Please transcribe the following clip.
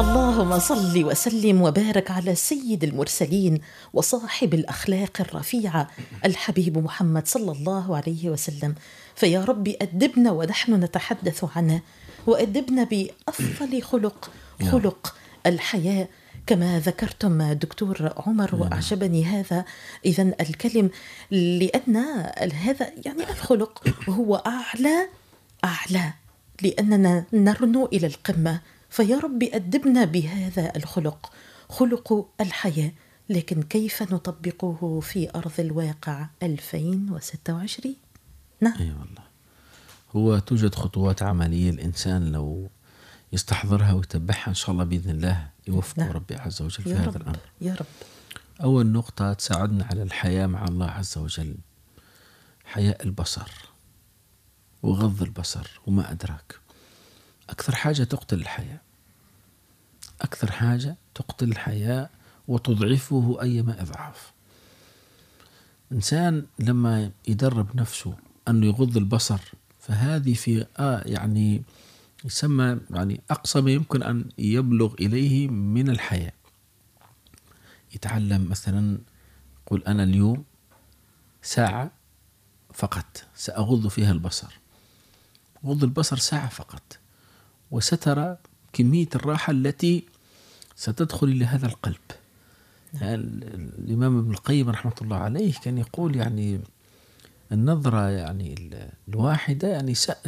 اللهم صل وسلم وبارك على سيد المرسلين وصاحب الأخلاق الرفيعة الحبيب محمد صلى الله عليه وسلم. فيا رب أدبنا ونحن نتحدث عنه، وأدبنا بأفضل خلق الحياة كما ذكرتم دكتور عمر، وأعجبني هذا إذن الكلم، لأن هذا يعني الخلق هو أعلى لأننا نرنو إلى القمة. فيا رب أدبنا بهذا الخلق، خلق الحياة، لكن كيف نطبقه في أرض الواقع 2026؟ نعم. أي والله، هو توجد خطوات عملية الإنسان لو يستحضرها ويتبعها إن شاء الله بإذن الله يوفقه ربي عز وجل في هذا الأمر. يا رب. أول نقطة تساعدنا على الحياة مع الله عز وجل حياء البصر وغض البصر، وما أدراك أكثر حاجة تقتل الحياة، أكثر حاجة تقتل الحياة وتضعفه أيما إضعاف. إنسان لما يدرب نفسه أنه يغض البصر، فهذه في يعني يسمى يعني أقصى ما يمكن أن يبلغ إليه من الحياة. يتعلم مثلا، قل أنا اليوم ساعة فقط سأغض فيها البصر، غض البصر ساعة فقط، وسترى كمية الراحة التي ستدخل إلى هذا القلب. يعني الإمام ابن القيم رحمة الله عليه كان يقول يعني النظرة يعني الواحدة يعني